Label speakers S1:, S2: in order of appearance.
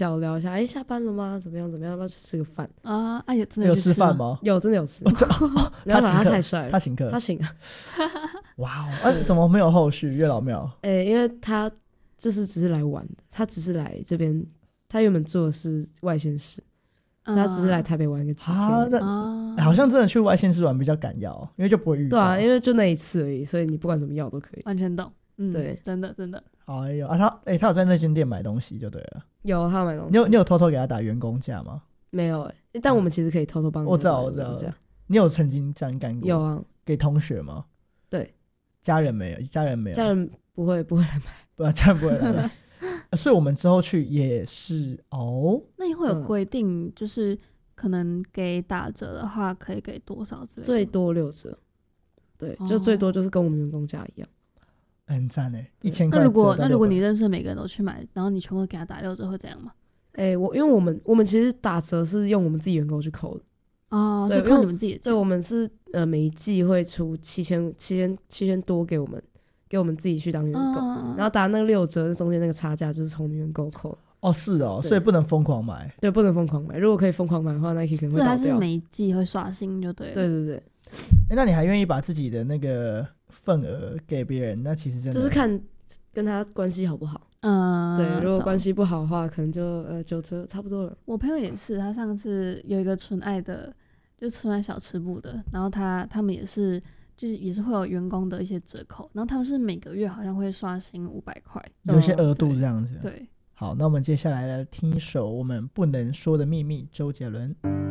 S1: 小聊一下，哎，下班了吗？怎么样？怎么样？要不要去吃个饭
S2: 啊？哎呀，真的
S3: 有吃饭吗？
S1: 有，真的有吃。
S3: 他请客，
S1: 他太帅了，
S3: 他请客，
S1: 他请啊。
S3: 哇哦，怎么没有后续？月老庙？
S1: 因为他就是只是来玩的，他只是来这边，他原本做的是外县市，所以他只是来台北玩个几天。
S3: 好像真的去外县市玩比较敢要，因为就不会遇到。
S1: 对啊，因为就那一次而已，所以你不管怎么要都可以。
S2: 完全懂。
S1: 对，
S2: 真的真的。
S3: 哎呦啊，他有在那间店买东西就对了。
S1: 有，他有买东西。
S3: 你有偷偷给他打员工价吗？
S1: 没有但我们其实可以偷偷帮你。
S3: 我知道。你有曾经这样干过？
S1: 有啊。
S3: 给同学吗？
S1: 对。
S3: 家人没有，家人
S1: 不会来买。
S3: 不，家人不会来买。所以我们之后去也是
S2: 那你会有规定，就是可能给打折的话，可以给多少之类的？
S1: 最多6折。对，就最多就是跟我们员工价一样。
S3: 很赞欸，1000块。
S2: 那如果你认识每个人都去买，然后你全部给他打6折，会怎样吗？
S1: 因为我们其实打折是用我们自己员工去扣的。
S2: 对，扣你们自己的钱。
S1: 对，我们是每一季会出7000多给我们自己去当员工，然后打那个6折，中间那个差价就是从员工扣。
S3: 是哦，所以不能疯狂买。
S1: 对，不能疯狂买。如果可以疯狂买的话，Nike可能会倒掉。
S2: 这还是每一季会刷新就对了。
S1: 对对对。
S3: 那你还愿意把自己的那个份额给别人？那其实真的
S1: 就是看跟他关系好不好。对，如果关系不好的话，可能就9折差不多了。
S2: 我朋友也是，他上次有一个纯爱的，就纯爱小吃部的，然后他们也是会有员工的一些折扣，然后他们是每个月好像会刷新500块，
S3: 有一些额度这样子。
S2: 对。
S3: 好，那我们接下来来听一首我们不能说的秘密，周杰伦。